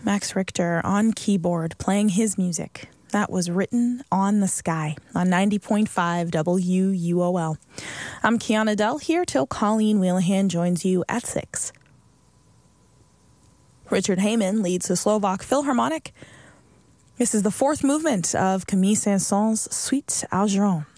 Max Richter on keyboard playing his music. That was Written on the Sky on 90.5 WUOL. I'm Kiana Dell here till Colleen Wheelahan joins you at 6. Richard Heyman leads the Slovak Philharmonic. This is the fourth movement of Camille Saint-Saëns' Suite Algernon.